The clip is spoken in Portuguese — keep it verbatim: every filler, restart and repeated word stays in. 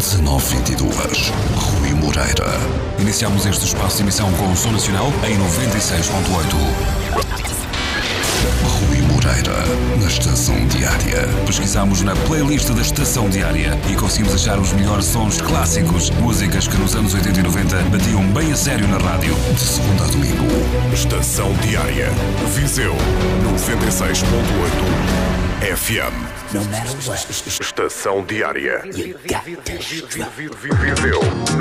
dezanove vinte e dois, Rui Moreira. Iniciamos este espaço de emissão com o Som Nacional em noventa e seis ponto oito. Rui Moreira, na Estação Diária. Pesquisamos na playlist da Estação Diária e conseguimos achar os melhores sons clássicos, músicas que nos anos oitenta e noventa batiam bem a sério na rádio. De segunda a domingo. Estação Diária. Viseu, noventa e seis ponto oito F M. No matter what. Estação Diária. You got to Viseu.